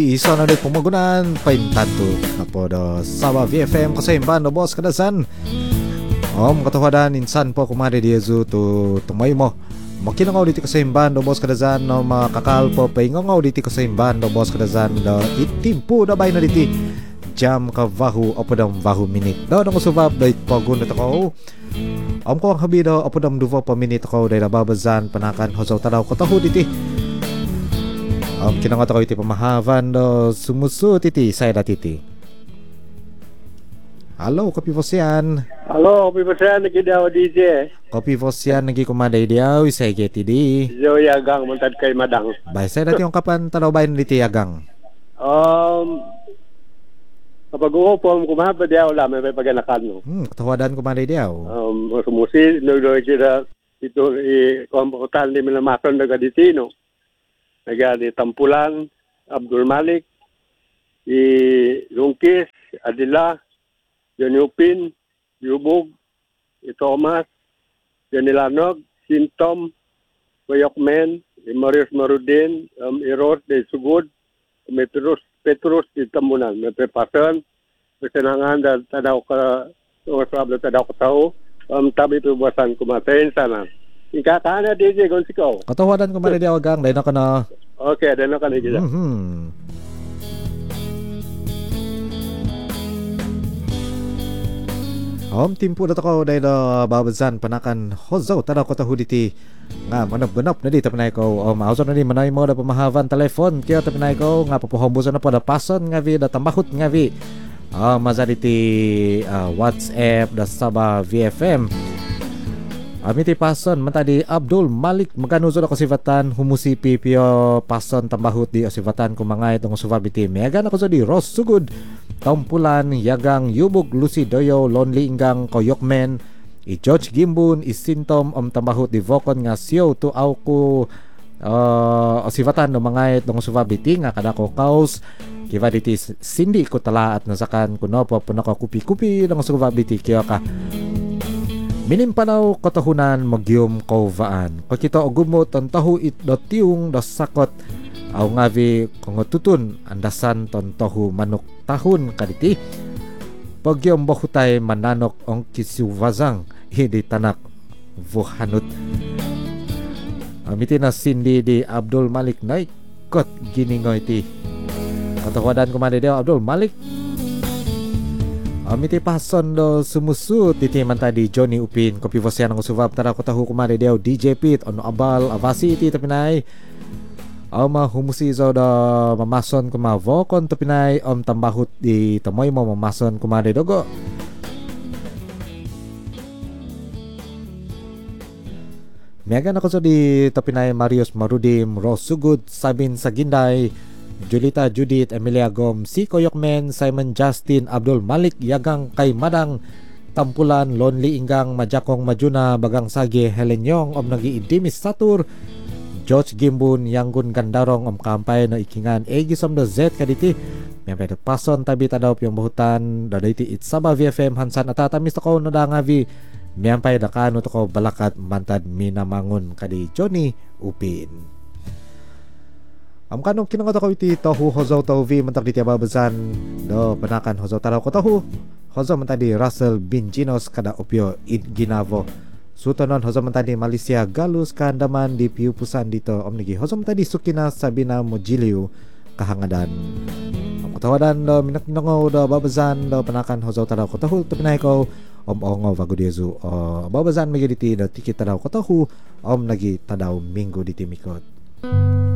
Isa na ulit pamagunan paintado na po do Sabah VFM kasaimban do boss kadasan katuhadan insan po kumari diyezu to tumay mo makinangaw diti kasaimban do boss kadasan no makakal po paingangaw diti kasaimban do boss kadasan do itimpo da bay na diti jam ka vahu apodam vahu minute do nang usubab do itpagun na ko ko ang habi do apodam duva pa minute ko day nababazan panakan hosaw tadaw ko taho diti kinangat ako iti pamahavan do sumusu titi saya titi. Halo, kopi Fosyan. Halo, kopi Fosyan nagidaw DJ. Kopi Fosyan nagi kumaday diaw isay geti di. Yo yagang muntad kay madang. Bay saya dati yung kapan tanaw bayan diti yagang. Kapag po kumahaba diaw la may paganakan no. Katawadan kumaday diaw. Sumusi no kita ito kompotal ni minamason daga ditino. Nagadi Tampulan, Abdul Malik, Lungkis, Adila, Yuniupin, Yubog, Thomas, Yanilanog, Sintom, Koyokmen, Marius Marudin, Eros, Sugod, Petrus, Tamunan, Mepepasan, Pesenangan, dan tadaw ka, sablo tadaw ka tao, tabi pibuasan kumatayin sana. Ikataan na DJ Gonsico. Katawadan kumaday diaw gang dahil na ka na. Okay, dahil na ka na gila. Timpo na ko dahil babazan panakan hozaw tadaw ko taho diti nga manap-ganap na di tapinay ko mauso na di manay mo na pamahavan telefon kaya tapinay ko nga papuhombusan na po na pason nga vi da tambahot nga vi mazaditi WhatsApp da Sabah VFM amiti pason matadi Abdul Malik maganuzo ako sivatan humusipi pio pason tambahut di sivatan kumangay tong suvabiti mega na ko di Ross Sugud Tampulan Yagang Yubog Lucy Doyo Lonely Inggang Koyokmen i George Gimbun isintom tambahut di Vokon nga siyo to aw ko sivatan no mangay tong suvabiti nga kadako kaos kiva diti sindi ko tala at nasakan kuno po ko kupi-kupi ng suvabiti kaya ka minimpanaw katahunan magyum kovaan. Pakita ogumot ang tahu it dotiyong dasakot aw ngavi kongotutun andasan ton tahu manok tahun kaditi. Pagyom bahutay mananok ong kisuwazang hindi tanak vuhanut. Amiti na sindi di Abdul Malik naik kot giningoy ti. Katawadan kumade daw Abdul Malik amiti pason do sumusu titi man tadi Johnny Upin kopi Fosyan ng usubab tara ko tahu kumari diaw DJ Pit ono abal avasi iti tapinay humusi zo da mamason kumavokon tapinay tambahut di tamoy mo mamason kumari dogo Megan ako so di tapinay Marius Marudim Ross Sugud Sabin Saginday Julita Judith Emilia Gom si Koyokmen Simon Justin Abdul Malik Yagang kay Madang Tampulan Lonely Inggang Majakong Majuna Bagang Sage Helen Yong nagi-intimis Satur George Gimbun Yanggun Gandarong kampay no ikingan Egisom do Z kaditi may pason tabi tadaw yung buhutan dadayti it Sabah VFM hansan atatamis ko no da ngavi miyampay dakano to ko balakat mantad minamangon kadi Johnny Upin kanong kinangat ako iti tahu hozaw tahu vi mantak di babazan do panakan hozaw taraw ko tahu hozaw mantadi Russell Binjinos kada opyo id ginavo sutonon hozaw mantadi Malaysia Galus kahandaman di piupusan dito nigi hozaw mantadi Sukina Sabina Mojiliu kahangadan katawadan do minakninongo do babazan do panakan hozaw taraw ko tahu tapinay ko ongo vago diezu babazan migi diti do tikit taraw ko tahu nagi tadaw minggo diti mikot